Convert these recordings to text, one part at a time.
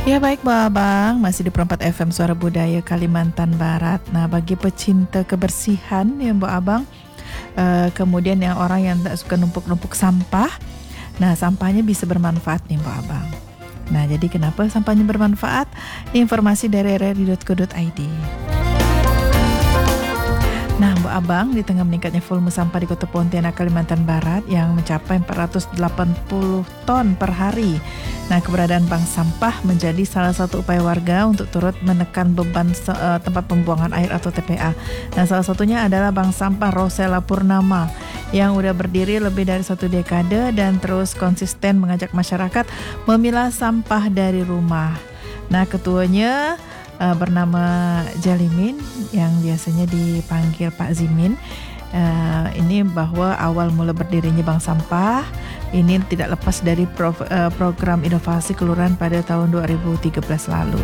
Ya baik Mbak Abang, masih di Perempat FM Suara Budaya Kalimantan Barat. Nah bagi pecinta kebersihan ya Mbak Abang, kemudian yang orang yang tak suka numpuk-numpuk sampah, nah sampahnya bisa bermanfaat nih Mbak Abang. Nah jadi kenapa sampahnya bermanfaat? Ini informasi dari rri.co.id. Nah Mbak Abang, di tengah meningkatnya volume sampah di Kota Pontianak, Kalimantan Barat yang mencapai 480 ton per hari. Nah keberadaan bank sampah menjadi salah satu upaya warga untuk turut menekan beban tempat pembuangan air atau TPA. Nah salah satunya adalah bank sampah Rosella Purnama yang udah berdiri lebih dari 1 dekade dan terus konsisten mengajak masyarakat memilah sampah dari rumah. Nah ketuanya bernama Jalimin yang biasanya dipanggil Pak Zimin. Ini bahwa awal mula berdirinya bank sampah ini tidak lepas dari program inovasi kelurahan pada tahun 2013 lalu.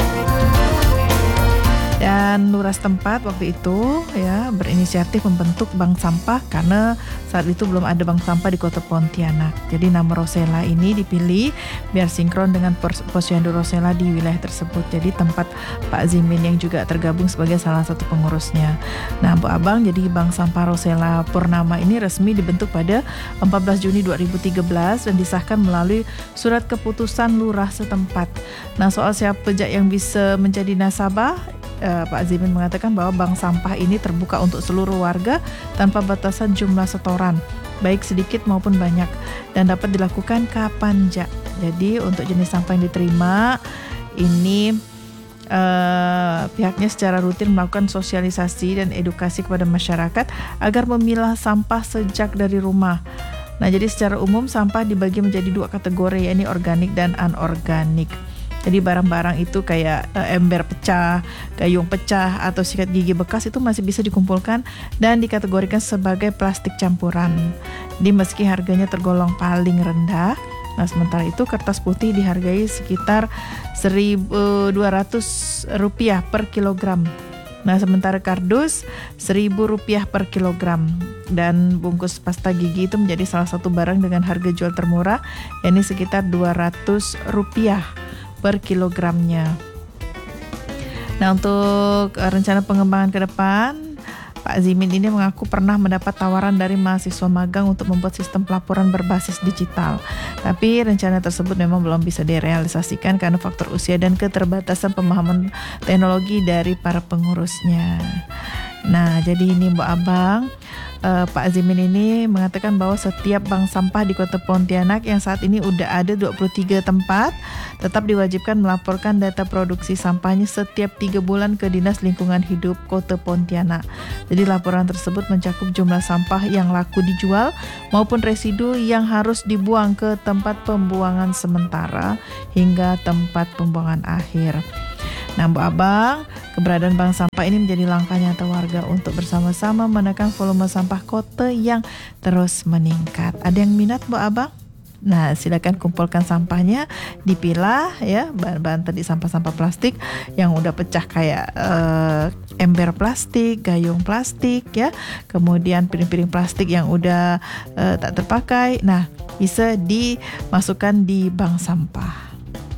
Dan lurah setempat waktu itu ya berinisiatif membentuk bank sampah karena saat itu belum ada bank sampah di Kota Pontianak. Jadi nama Rosella ini dipilih biar sinkron dengan posyandu Rosella di wilayah tersebut. Jadi tempat Pak Zimin yang juga tergabung sebagai salah satu pengurusnya. Nah, Bu Abang, jadi bank sampah Rosella Purnama ini resmi dibentuk pada 14 Juni 2013 dan disahkan melalui surat keputusan lurah setempat. Nah, soal siapa yang bisa menjadi nasabah, Pak Zimin mengatakan bahwa bank sampah ini terbuka untuk seluruh warga tanpa batasan jumlah setoran, baik sedikit maupun banyak, dan dapat dilakukan kapan saja. Jadi untuk jenis sampah yang diterima ini pihaknya secara rutin melakukan sosialisasi dan edukasi kepada masyarakat agar memilah sampah sejak dari rumah. Nah, jadi secara umum sampah dibagi menjadi 2 kategori, yakni organik dan anorganik. Jadi barang-barang itu kayak ember pecah, gayung pecah, atau sikat gigi bekas itu masih bisa dikumpulkan dan dikategorikan sebagai plastik campuran. Jadi meski harganya tergolong paling rendah, nah sementara itu kertas putih dihargai sekitar Rp1.200 per kilogram. Nah sementara kardus Rp1.000 per kilogram. Dan bungkus pasta gigi itu menjadi salah satu barang dengan harga jual termurah, yakni sekitar Rp200 per kilogramnya. Nah untuk rencana pengembangan ke depan, Pak Zimin ini mengaku pernah mendapat tawaran dari mahasiswa magang untuk membuat sistem pelaporan berbasis digital. Tapi rencana tersebut memang belum bisa direalisasikan karena faktor usia dan keterbatasan pemahaman teknologi dari para pengurusnya. Nah jadi ini Mbak Abang, Pak Zimin ini mengatakan bahwa setiap bank sampah di Kota Pontianak yang saat ini udah ada 23 tempat tetap diwajibkan melaporkan data produksi sampahnya setiap 3 bulan ke Dinas Lingkungan Hidup Kota Pontianak. Jadi laporan tersebut mencakup jumlah sampah yang laku dijual maupun residu yang harus dibuang ke tempat pembuangan sementara hingga tempat pembuangan akhir. Nah, Bu Abang, keberadaan bank sampah ini menjadi langkah nyata warga untuk bersama-sama menekan volume sampah kota yang terus meningkat. Ada yang minat, Bu Abang? Nah, silakan kumpulkan sampahnya, dipilah ya, bahan-bahan tadi sampah-sampah plastik yang udah pecah kayak ember plastik, gayung plastik ya, kemudian piring-piring plastik yang udah tak terpakai. Nah, bisa dimasukkan di bank sampah.